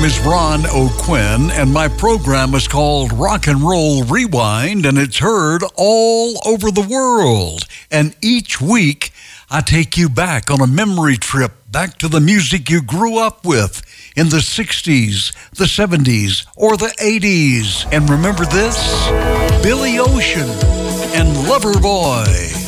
is Ron O'Quinn, and my program is called Rock and Roll Rewind, and it's heard all over the world. And each week, I take you back on a memory trip back to the music you grew up with in the 60s, the 70s, or the 80s. And remember this? Billy Ocean and Loverboy.